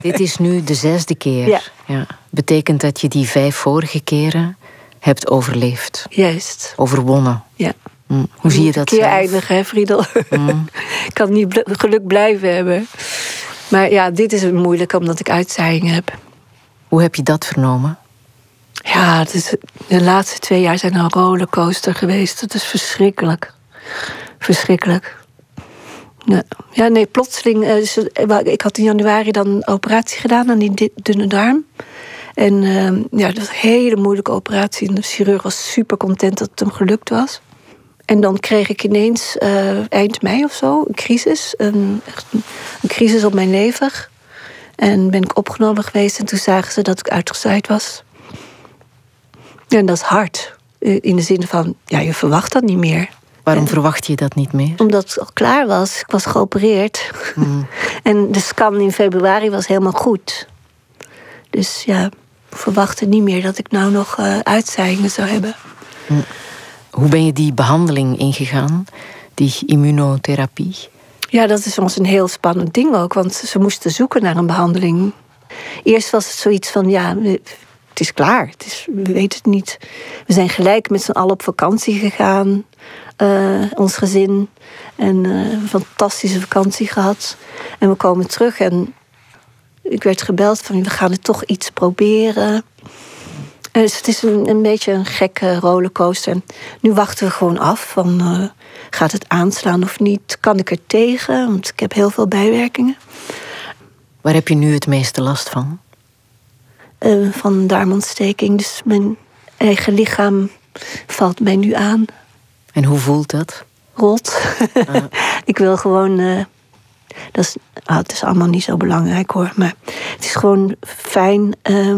Dit is nu de 6e keer. Ja. Betekent dat je die 5 vorige keren hebt overleefd. Juist. Overwonnen. Ja. Hoe zie je dat zelf? Een keer eindigen, hè, Friedel? Ik kan niet geluk blijven hebben. Maar ja, dit is moeilijk omdat ik uitzaaiingen heb. Hoe heb je dat vernomen? Ja, de laatste 2 jaar zijn een rollercoaster geweest. Dat is verschrikkelijk. Verschrikkelijk. Ja, nee, plotseling. Ik had in januari dan een operatie gedaan aan die dunne darm. En dat was een hele moeilijke operatie. En de chirurg was super content dat het hem gelukt was. En dan kreeg ik ineens eind mei of zo een crisis. Een crisis op mijn lever. En ben ik opgenomen geweest. En toen zagen ze dat ik uitgezaaid was. En dat is hard. In de zin van, je verwacht dat niet meer. Waarom verwacht je dat niet meer? Omdat het al klaar was. Ik was geopereerd. En de scan in februari was helemaal goed. Dus ja, ik verwachtte niet meer dat ik nou nog uitzaaiingen zou hebben. Hoe ben je die behandeling ingegaan? Die immunotherapie? Ja, dat is soms een heel spannend ding ook. Want ze moesten zoeken naar een behandeling. Eerst was het zoiets van, het is klaar. We weten het niet. We zijn gelijk met z'n allen op vakantie gegaan. Ons gezin. En een fantastische vakantie gehad. En we komen terug en ik werd gebeld van, we gaan het toch iets proberen. Dus het is een beetje een gekke rollercoaster. En nu wachten we gewoon af van, gaat het aanslaan of niet? Kan ik er tegen? Want ik heb heel veel bijwerkingen. Waar heb je nu het meeste last van? Van darmontsteking. Dus mijn eigen lichaam valt mij nu aan. En hoe voelt dat? Rot. Ik wil gewoon... het is allemaal niet zo belangrijk hoor. Maar het is gewoon fijn.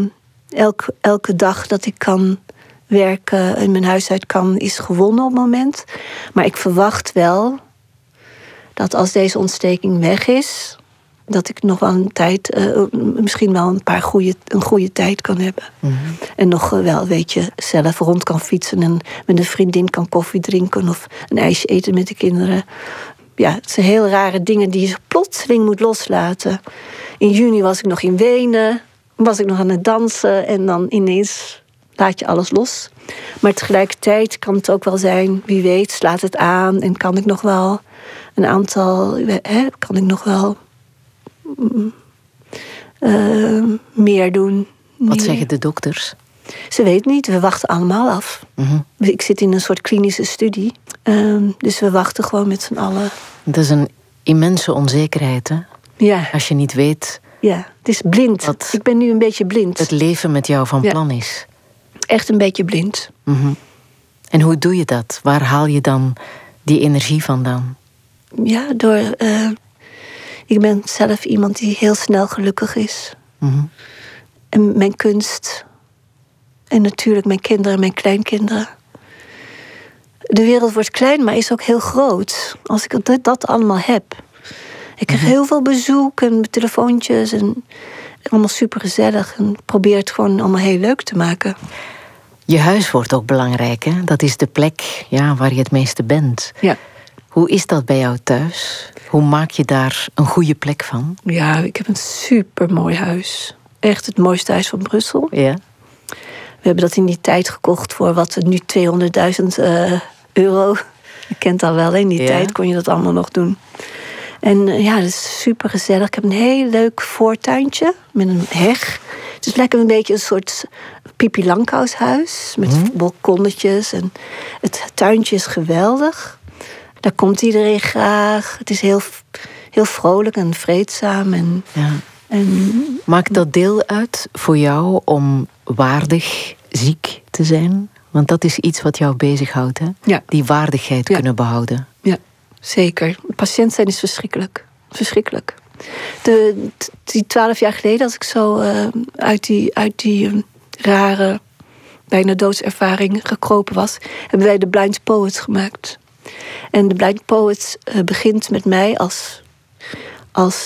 Elke dag dat ik kan werken en mijn huis uit kan, is gewonnen op het moment. Maar ik verwacht wel dat als deze ontsteking weg is, dat ik nog wel een tijd, misschien wel een goede tijd kan hebben. En nog wel, zelf rond kan fietsen en met een vriendin kan koffie drinken of een ijsje eten met de kinderen. Ja, het zijn heel rare dingen die je plotseling moet loslaten. In juni was ik nog in Wenen, was ik nog aan het dansen en dan ineens laat je alles los. Maar tegelijkertijd kan het ook wel zijn, wie weet, slaat het aan en kan ik nog wel een aantal, kan ik nog wel meer doen. Wat zeggen de dokters? Ze weten niet, we wachten allemaal af. Ik zit in een soort klinische studie. Dus we wachten gewoon met z'n allen. Dat is een immense onzekerheid, hè? Ja. Als je niet weet... Ja, het is blind. Ik ben nu een beetje blind. Het leven met jou van plan is. Echt een beetje blind. En hoe doe je dat? Waar haal je dan die energie vandaan? Ja, door... ik ben zelf iemand die heel snel gelukkig is. En mijn kunst... En natuurlijk mijn kinderen en mijn kleinkinderen. De wereld wordt klein, maar is ook heel groot. Als ik dat allemaal heb. Ik krijg heel veel bezoek en telefoontjes. En allemaal supergezellig. En probeer het gewoon allemaal heel leuk te maken. Je huis wordt ook belangrijk, hè? Dat is de plek waar je het meeste bent. Ja. Hoe is dat bij jou thuis? Hoe maak je daar een goede plek van? Ja, ik heb een supermooi huis. Echt het mooiste huis van Brussel. Ja. We hebben dat in die tijd gekocht voor wat nu €200.000. Je kent dat wel, in die tijd kon je dat allemaal nog doen. En dat is super gezellig. Ik heb een heel leuk voortuintje met een heg. Het is lekker een beetje een soort Pipi Langkous-huis met balkonnetjes. En het tuintje is geweldig. Daar komt iedereen graag. Het is heel, heel vrolijk en vreedzaam. Maakt dat deel uit voor jou om waardig ziek te zijn? Want dat is iets wat jou bezighoudt, hè? Ja. Die waardigheid kunnen behouden. Ja, zeker. Patiënt zijn is verschrikkelijk. Verschrikkelijk. Die 12 jaar geleden, als ik zo uit die rare, bijna doodservaring gekropen was, hebben wij de Blind Poets gemaakt. En de Blind Poets begint met mij als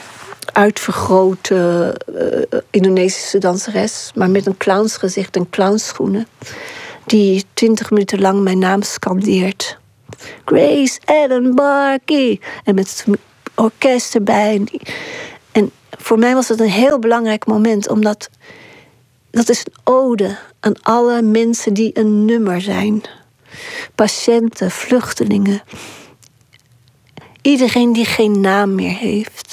uitvergrote Indonesische danseres, maar met een clownsgezicht en clownsschoenen, die 20 minuten lang mijn naam scandeert. Grace Ellen Barkey. En met het orkest erbij. En voor mij was het een heel belangrijk moment, omdat dat is een ode aan alle mensen die een nummer zijn. Patiënten, vluchtelingen. Iedereen die geen naam meer heeft.